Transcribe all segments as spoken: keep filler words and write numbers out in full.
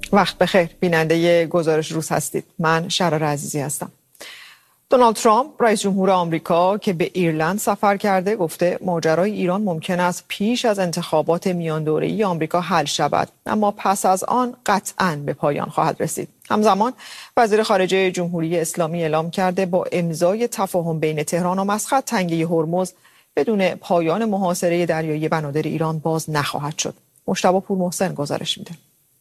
وقت بخیر بیننده گزارش روز هستید. من شرار عزیزی هستم. دونالد ترامپ رئیس جمهور آمریکا که به ایرلند سفر کرده گفته ماجرای ایران ممکن است پیش از انتخابات میان دوره‌ای آمریکا حل شود، اما پس از آن قطعاً به پایان خواهد رسید. همزمان وزیر خارجه جمهوری اسلامی اعلام کرده با امضای تفاهم بین تهران و مسقط تنگه هرمز بدون پایان محاصره دریایی بنادر ایران باز نخواهد شد. مجتبی پورمحسن گزارش میده.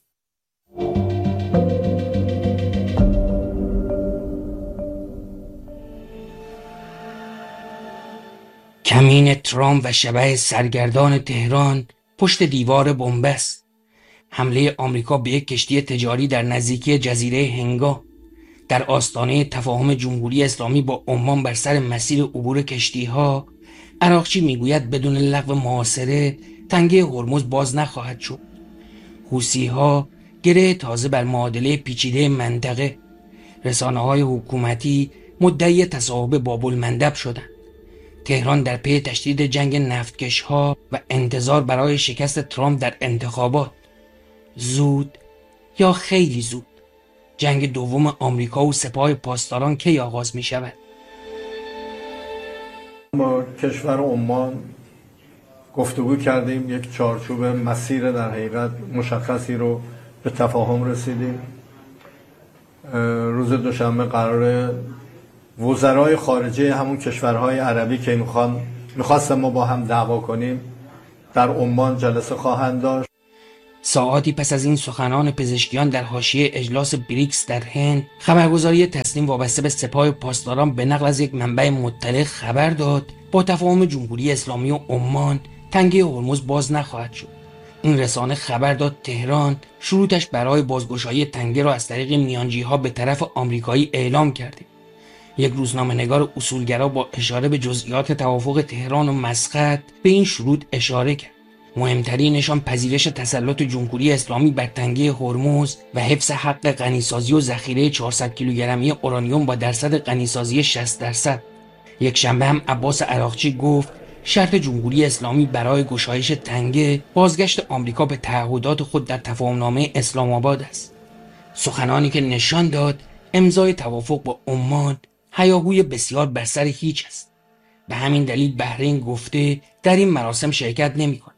کمین ترامپ و شبح سرگردان تهران پشت دیوار بنبست. حمله آمریکا به یک کشتی تجاری در نزدیکی جزیره هنگا. در آستانه تفاهم جمهوری اسلامی با عمان بر سر مسیر عبور کشتی‌ها، عراقچی میگوید بدون لغو محاصره تنگه هرمز باز نخواهد شد. حوثی‌ها گره تازه بر معادله پیچیده منطقه. رسانه‌های حکومتی مدعی تصاحب باب‌المندب شدند. تهران در پی تشدید جنگ نفتکش‌ها و انتظار برای شکست ترامپ در انتخابات. زود یا خیلی زود جنگ دوم آمریکا و سپاه پاسداران کی آغاز می شود؟ با کشور عمان گفتگو کردیم، یک چارچوب مسیر در حقیقت مشخصی رو به تفاهم رسیدیم. روز دوشنبه قراره وزرای خارجه همون کشورهای عربی که میخوان میخواستن ما با هم دعوا کنیم در عمان جلسه خواهند داشت. ساعاتی پس از این سخنان پزشکیان در حاشیه اجلاس بریکس در هند، خبرگزاری تسنیم وابسته به سپاه پاسداران به نقل از یک منبع مطلع خبر داد با تفاهم جمهوری اسلامی و عمان تنگه هرمز باز نخواهد شد. این رسانه خبر داد تهران شروطش برای بازگشایی تنگه را از طریق میانجی‌ها به طرف آمریکایی اعلام کرده. یک روزنامه‌نگار اصولگرا با اشاره به جزئیات توافق تهران و مسقط به این شروط اشاره کرد. مهمترینشان پذیرش تسلط جمهوری اسلامی بر تنگه هرمز و حفظ حق غنیسازی و ذخیره چهارصد کیلوگرمی اورانیوم با درصد غنیسازی شصت درصد. یک شنبه هم عباس عراقچی گفت شرط جمهوری اسلامی برای گشایش تنگه بازگشت آمریکا به تعهدات خود در تفاهمنامه اسلام آباد است. سخنانی که نشان داد امضای توافق با عمان هیاهوی بسیار بر سر هیچ است. به همین دلیل بحرین گفته در این مراسم شرکت نمی‌کند.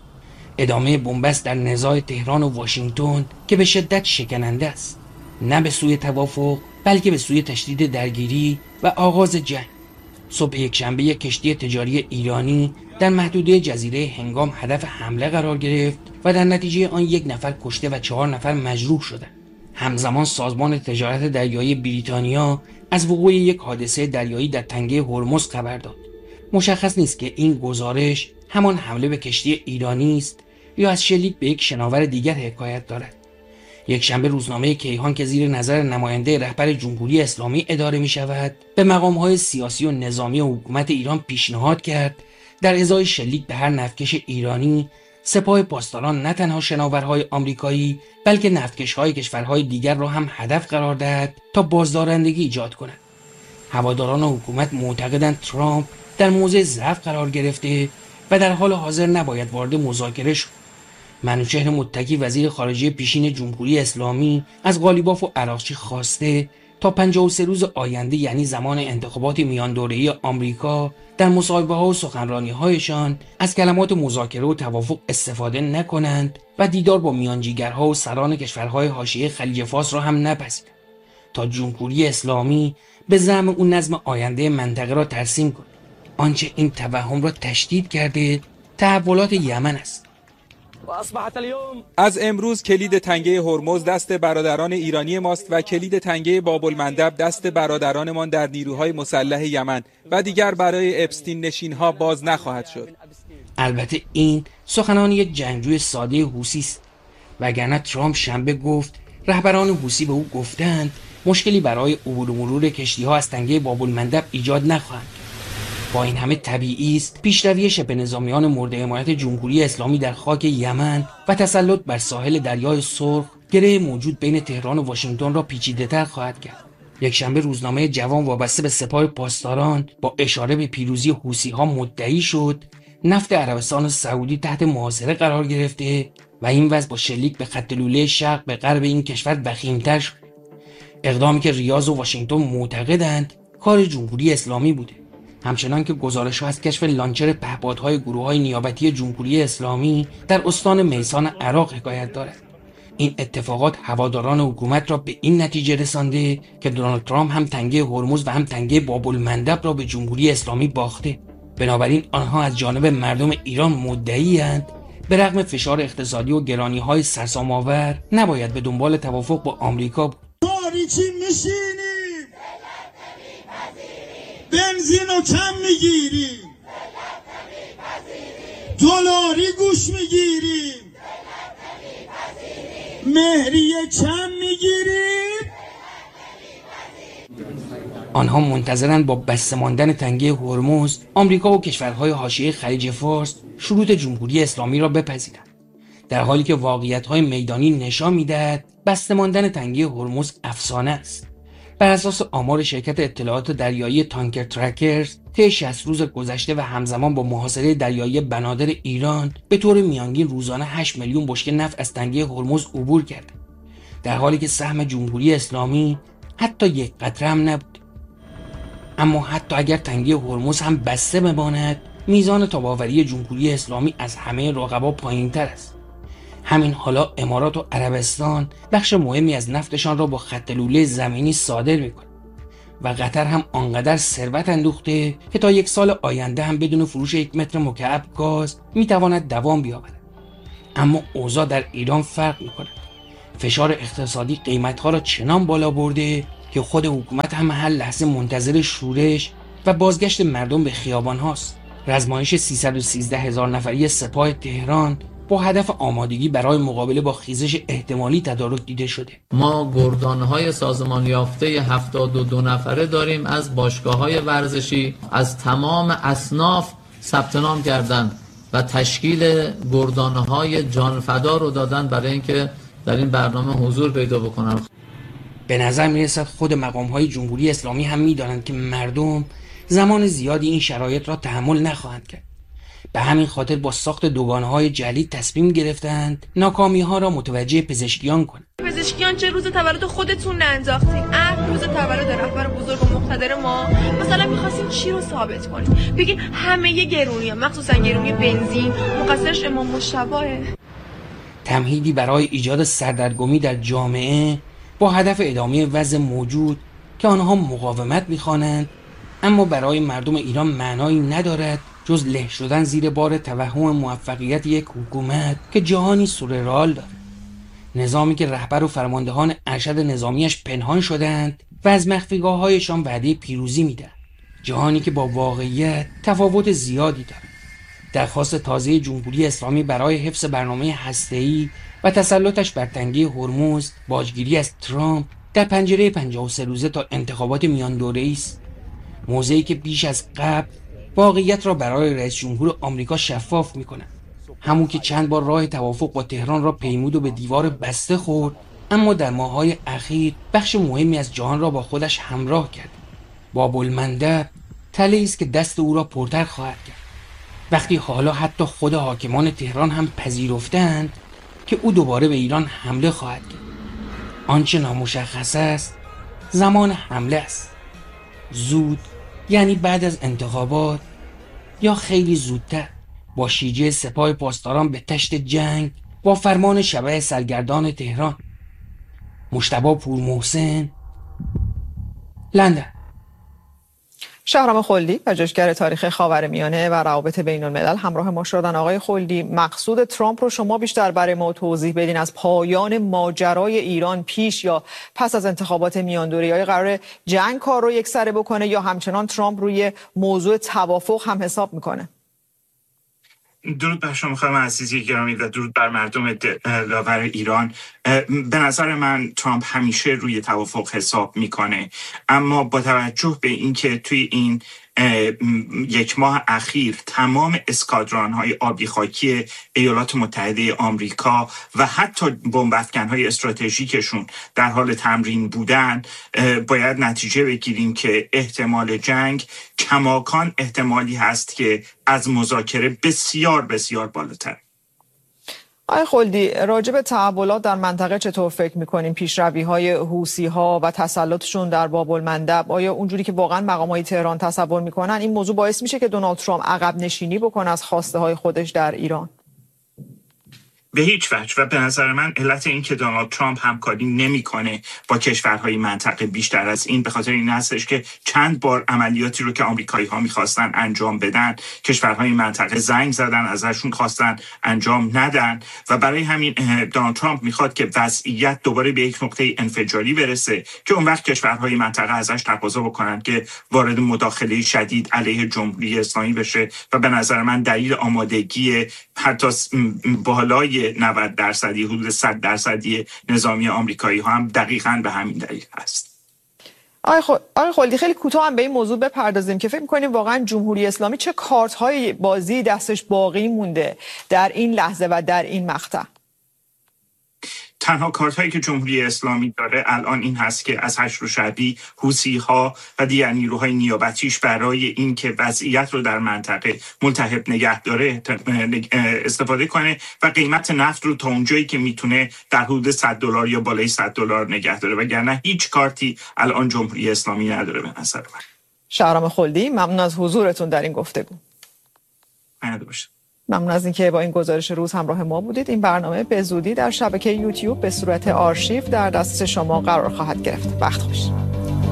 ادامه بنبست در نزاع تهران و واشنگتن که به شدت شکننده است، نه به سوی توافق بلکه به سوی تشدید درگیری و آغاز جنگ. صبح یکشنبه یک کشتی تجاری ایرانی در محدوده جزیره هنگام هدف حمله قرار گرفت و در نتیجه آن یک نفر کشته و چهار نفر مجروح شدند. همزمان سازمان تجارت دریایی بریتانیا از وقوع یک حادثه دریایی در تنگه هرمز خبر داد. مشخص نیست که این گزارش همان حمله به کشتی ایرانی است یا از شلیک به یک شناور دیگر حکایت دارد. یک شنبه روزنامه کیهان که زیر نظر نماینده رهبر جمهوری اسلامی اداره می شود به مقام‌های سیاسی و نظامی حکومت ایران پیشنهاد کرد در ازای شلیک به هر نفتکش ایرانی سپاه پاسداران نه تنها شناورهای آمریکایی بلکه نفتکش‌های کشورهای دیگر را هم هدف قرار دهد تا بازدارندگی ایجاد کند. هواداران حکومت معتقدند ترامپ در موضع ضعف قرار گرفته و در حال حاضر نباید وارد مذاکره شد. منوچهر متکی وزیر خارجه پیشین جمهوری اسلامی از قالیباف و عراقچی خواسته تا پنجاه و سه روز آینده یعنی زمان انتخابات میان دوره‌ای آمریکا در مصاحبه‌ها و سخنرانی‌هایشان از کلمات مذاکره و توافق استفاده نکنند و دیدار با میانجیگرها و سران کشورهای حاشیه خلیج فارس را هم نپذیرند تا جمهوری اسلامی به زعم اون نظم آینده منطقه را ترسیم کند. آنچه این توهم را تشدید کرده تحولات یمن است. از امروز کلید تنگه هرمز دست برادران ایرانی ماست و کلید تنگه باب‌المندب دست برادرانمان در نیروهای مسلح یمن و دیگر برای اپستین نشین‌ها باز نخواهد شد. البته این سخنان یک جنگجوی ساده حوثی است، وگرنه ترامپ شنبه گفت رهبران حوثی به او گفتند مشکلی برای عبور و مرور کشتی‌ها از تنگه باب‌المندب ایجاد نخواهد. با این همه طبیعی است پیشروی شبه نظامیان مورد حمایت جمهوری اسلامی در خاک یمن و تسلط بر ساحل دریای سرخ گره موجود بین تهران و واشنگتن را پیچیده‌تر خواهد کرد. یکشنبه روزنامه جوان وابسته به سپاه پاسداران با اشاره به پیروزی حوثی‌ها مدعی شد نفت عربستان سعودی تحت محاصره قرار گرفته و این وضع با شلیک به خط لوله شرق به غرب این کشور وخیم‌تر شد. اقدامی که ریاض و واشنگتن معتقدند کار جمهوری اسلامی بوده، همچنان که گزارش‌ها از کشف لانچر پهپادهای گروه‌های نیابتی جمهوری اسلامی در استان میسان عراق حکایت دارد. این اتفاقات هواداران حکومت را به این نتیجه رسانده که دونالد ترامپ هم تنگه هرمز و هم تنگه باب‌المندب را به جمهوری اسلامی باخته. بنابراین آنها از جانب مردم ایران مدعی‌اند به رغم فشار اقتصادی و گرانی‌های سرسام‌آور نباید به دنبال توافق با آمریکا بود. تاریکی میشینیم، بنزینو کم میگیریم، دلاری گوش میگیریم، مهریه کم میگیریم. آنها منتظرند با بسته ماندن تنگه هرمز آمریکا و کشورهای حاشیه خلیج فارس شروط جمهوری اسلامی را بپذیرند، در حالی که واقعیت‌های میدانی نشان می‌دهد بسته ماندن تنگه هرمز افسانه است. بر اساس آمار شرکت اطلاعات دریایی تانکر ترکرز، طی شصت روز گذشته و همزمان با محاصره دریایی بنادر ایران به طور میانگین روزانه هشت میلیون بشکه نفت از تنگه هرمز عبور کرده، در حالی که سهم جمهوری اسلامی حتی یک قطره هم نبود. اما حتی اگر تنگه هرمز هم بسته بماند، میزان تاب‌آوری جمهوری اسلامی از همه رقبا پایین‌تر است. همین حالا امارات و عربستان بخش مهمی از نفتشان را با خط لوله زمینی صادر می‌کنند و قطر هم آنقدر ثروت اندوخته که تا یک سال آینده هم بدون فروش یک متر مکعب گاز می‌تواند دوام بیاورد. اما اوضاع در ایران فرق می‌کند. فشار اقتصادی قیمت‌ها را چنان بالا برده که خود حکومت هم هر لحظه منتظر شورش و بازگشت مردم به خیابان هاست. رزمایش سیصد و سیزده هزار نفری سپاه تهران با هدف آمادگی برای مقابله با خیزش احتمالی تدارک دیده شده. ما گردانهای سازمان یافته هفتاد و دو نفره داریم از باشگاه‌های ورزشی، از تمام اصناف ثبت نام کردن و تشکیل گردانهای جانفدا رو دادن برای اینکه در این برنامه حضور پیدا بکنن. به نظر میرسد خود مقام‌های جمهوری اسلامی هم می‌دانند که مردم زمان زیادی این شرایط را تحمل نخواهند کرد. به همین خاطر با ساخت دوگانه‌های جدید تصمیم گرفتند ناکامی‌ها را متوجه پزشکیان کنند. پزشکیان چه روز تولد خودتون ننداختین؟ اه روز تولد رهبر بزرگ و مقتدر ما مثلا می‌خواستین چی رو ثابت کنین؟ بگین همه گرونی‌ها مخصوصا گرونی بنزین مقصرش امام مجتبیه. تمهیدی برای ایجاد سردرگمی در جامعه با هدف ادامه وضع موجود که آنها مقاومت می‌خوانند، اما برای مردم ایران معنایی ندارد جز له شدن زیر بار توهم موفقیت یک حکومت که جهانی سورئال دارد. نظامی که رهبر و فرماندهان ارشد نظامیش پنهان شدند و از مخفیگاه‌هایشان وعده پیروزی میدهند. جهانی که با واقعیت تفاوت زیادی دارد. درخواست تازه جمهوری اسلامی برای حفظ برنامه هسته‌ای و تسلطش بر تنگه هرمز، باجگیری از ترامپ در پنجره پنجاه و سه روزه تا انتخابات میان دوره‌ای است. موضعی که بیش از قبل واقعیت را برای رئیس جمهور آمریکا شفاف می‌کند. همون که چند بار راه توافق با تهران را پیمود و به دیوار بسته خورد، اما در ماه‌های اخیر بخش مهمی از جهان را با خودش همراه کرد. باب‌المندب تله‌ای است که دست او را پرتر خواهد کرد. وقتی حالا حتی خود حاکمان تهران هم پذیرفتند که او دوباره به ایران حمله خواهد کرد. آنچه نامشخص است زمان حمله است. زود یعنی بعد از انتخابات یا خیلی زودتر، با شیجه سپاه پاسداران به تشت جنگ با فرمان شبح سرگردان تهران. مجتبی پورمحسن، لندن. شهرام خلدی، پژوهشگر تاریخ خاورمیانه و روابط بین الملل همراه ما شدن. آقای خلدی، مقصود ترامپ رو شما بیشتر برای ما توضیح بدین. از پایان ماجرای ایران پیش یا پس از انتخابات میان دوره‌ای آیا قراره جنگ کار رو یکسره بکنه یا همچنان ترامپ روی موضوع توافق هم حساب میکنه؟ درود بر شما خانم عزیزی گرامی و درود بر مردم دلاور ایران. به نظر من ترامپ همیشه روی توافق حساب میکنه، اما با توجه به اینکه توی این یک ماه اخیر تمام اسکادران‌های آبی خاکی ایالات متحده آمریکا و حتی بمب افکن‌های استراتژیکشون در حال تمرین بودن، باید نتیجه بگیریم که احتمال جنگ کماکان احتمالی هست که از مذاکره بسیار بسیار بالاتر. آقای خلدی، راجع به تحولات در منطقه چطور فکر می‌کنیم؟ پیشروی‌های حوثی‌ها و تسلطشون در باب المندب، آیا اونجوری که واقعا مقام‌های تهران تصور می‌کنن این موضوع باعث میشه که دونالد ترامپ عقب نشینی بکنه از خواسته‌های خودش در ایران؟ به هیچ وجه. و به نظر من علت این که دونالد ترامپ همکاری نمیکنه با کشورهای منطقه بیشتر از این به خاطر این هستش که چند بار عملیاتی رو که آمریکایی‌ها میخواستن انجام بدن کشورهای منطقه زنگ زدن، ازشون خواستن انجام ندن و برای همین دونالد ترامپ میخواد که وضعیت دوباره به یک نقطه انفجاری برسه که اون وقت کشورهای منطقه ازش تقاضا بکنن که وارد مداخله شدید علیه جمهوری اسلامی بشه و به نظر من دلیل آمادگی حتی بالای نود درصدی حدود صد درصدی نظامی آمریکایی ها هم دقیقاً به همین دلیل هست. آقای خل... آقای خلدی، خیلی کوتاه هم به این موضوع بپردازیم که فکر می‌کنیم واقعا جمهوری اسلامی چه کارت‌های بازی دستش باقی مونده در این لحظه و در این مقطع؟ تنها کارتایی که جمهوری اسلامی داره الان این هست که از حشر و شعبی، حوثی‌ها و دیگر نیروهای نیابتیش برای اینکه وضعیت رو در منطقه ملتهب نگه داره استفاده کنه و قیمت نفت رو تا اونجایی که میتونه در حدود صد دلار یا بالای صد دلار نگه داره، وگرنه هیچ کارتی الان جمهوری اسلامی نداره به نظر من. شهرام خلدی، ممنون از حضورتون در این گفتگو. ممنون باشه. ممنون از اینکه با این گزارش روز همراه ما بودید. این برنامه به زودی در شبکه یوتیوب به صورت آرشیو در دسترس شما قرار خواهد گرفت. وقت خوش.